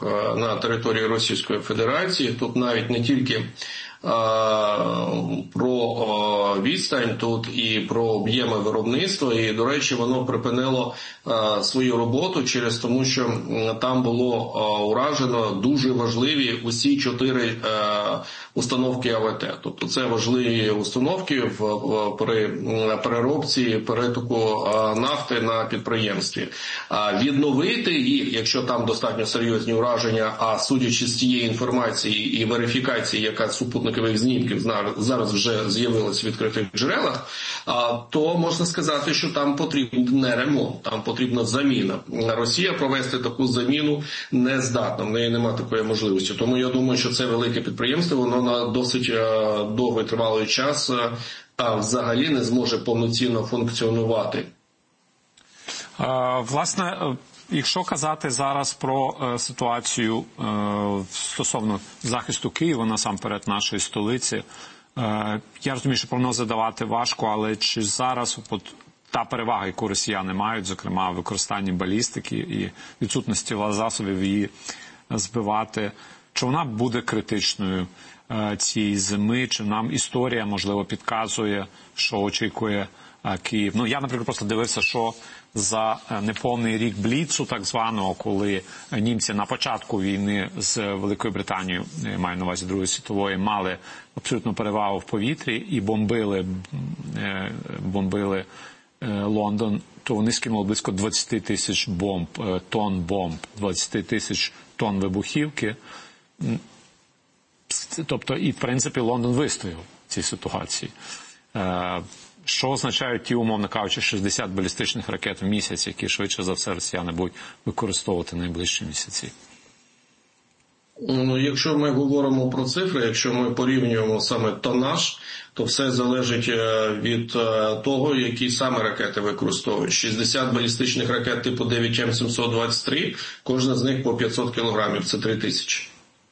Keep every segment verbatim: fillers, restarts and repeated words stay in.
на території Російської Федерації. Тут навіть не тільки про відстань, тут і про об'єми виробництва, і, до речі, воно припинило свою роботу через тому, що там було уражено дуже важливі усі чотири установки АВТ. Тобто це важливі установки в, при переробці, перетоку нафти на підприємстві. Відновити їх, якщо там достатньо серйозні ураження, а судячи з тієї інформації і верифікації, яка супутник знімків зараз вже з'явилось в відкритих джерелах, то можна сказати, що там потрібен не ремонт, там потрібна заміна. Росія провести таку заміну не здатна, в неї немає такої можливості. Тому я думаю, що це велике підприємство, воно на досить довгий тривалий час взагалі не зможе повноцінно функціонувати. Власне, якщо казати зараз про е, ситуацію е, стосовно захисту Києва, насамперед нашої столиці, е, я розумію, що прогнози давати важко, але чи зараз от, та перевага, яку росіяни мають, зокрема в використанні балістики і відсутності засобів її збивати, чи вона буде критичною е, цієї зими, чи нам історія, можливо, підказує, що очікує е, Київ? Ну, я, наприклад, просто дивився, що за неповний рік Бліцу, так званого, коли німці на початку війни з Великою Британією, маю на увазі Другої світової, мали абсолютну перевагу в повітрі і бомбили, бомбили Лондон, то вони скинули близько двадцять тисяч бомб, тонн бомб, двадцять тисяч тонн вибухівки. Тобто, і в принципі Лондон вистояв в цій ситуації. Що означають ті, умовно кажучи, шістдесят балістичних ракет в місяць, які швидше за все росіяни будуть використовувати найближчі місяці? Ну, якщо ми говоримо про цифри, якщо ми порівнюємо саме тонаж, то все залежить від того, які саме ракети використовують. шістдесят балістичних ракет типу дев'ять Ем сімсот двадцять три, кожна з них по п'ятсот кілограмів, це три тисячі.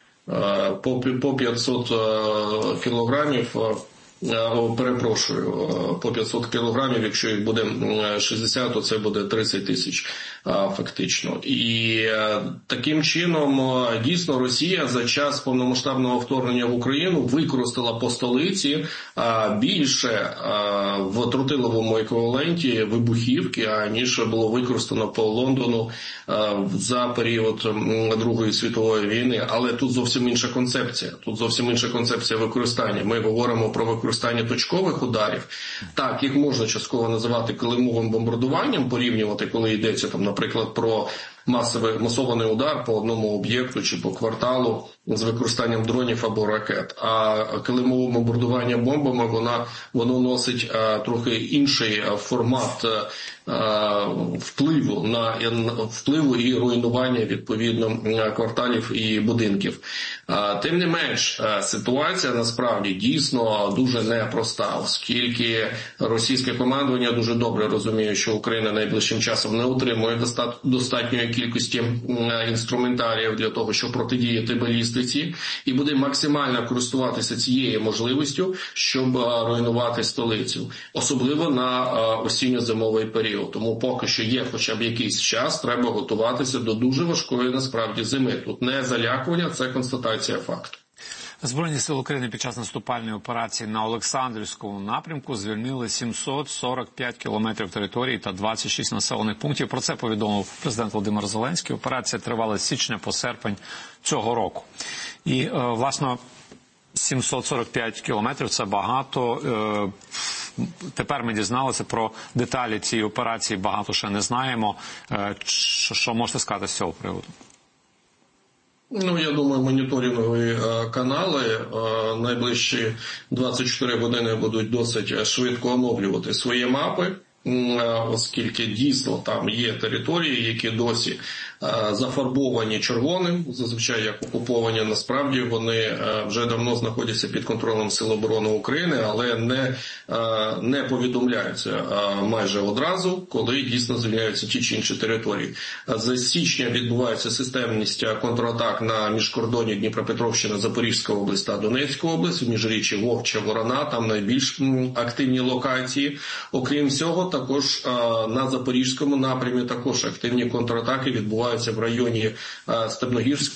По п'ятсот кілограмів, перепрошую, по п'ятсот кілограмів, якщо їх буде шістдесят, то це буде тридцять тисяч фактично. І таким чином, дійсно, Росія за час повномасштабного вторгнення в Україну використала по столиці більше в тротиловому еквіваленті вибухівки, аніж було використано по Лондону за період Другої світової війни. Але тут зовсім інша концепція. Тут зовсім інша концепція використання. Ми говоримо про використання точкових ударів. Так, їх можна частково називати килимовим бомбардуванням, порівнювати, коли йдеться, там, наприклад, про масовий, масований удар по одному об'єкту чи по кварталу з використанням дронів або ракет. А килимове бомбардування бомбами, вона, воно носить а, трохи інший а, формат а, впливу на впливу і руйнування, відповідно, кварталів і будинків. А, тим не менш, а, ситуація насправді дійсно дуже непроста, оскільки російське командування дуже добре розуміє, що Україна найближчим часом не отримує достат, достатньої кількості інструментаріїв для того, щоб протидіяти балістиці, і буде максимально користуватися цією можливістю, щоб руйнувати столицю, особливо на осінньо-зимовий період. Тому поки що є хоча б якийсь час, треба готуватися до дуже важкої насправді зими. Тут не залякування, це констатація факту. Збройні сили України під час наступальної операції на Олександрівському напрямку звільнили сімсот сорок п'ять кілометрів території та двадцять шість населених пунктів. Про це повідомив президент Володимир Зеленський. Операція тривала з січня по серпень цього року. І, власне, сімсот сорок п'ять кілометрів – це багато. Тепер ми дізналися про деталі цієї операції, багато ще не знаємо. Що можете сказати з цього приводу? Ну, я думаю, моніторингові канали найближчі двадцять чотири години будуть досить швидко оновлювати свої мапи, оскільки дійсно там є території, які досі зафарбовані червоним, зазвичай як окуповані, насправді вони вже давно знаходяться під контролем Сил оборони України, але не, не повідомляються майже одразу, коли дійсно звільняються ті чи інші території. З січня відбувається системність контратак на міжкордоні Дніпропетровщина, Запорізька область та Донецька область, в міжріччі Вовча, Ворона, там найбільш активні локації. Окрім цього, також на Запорізькому напрямі також активні контратаки відбуваються в районі Степногірського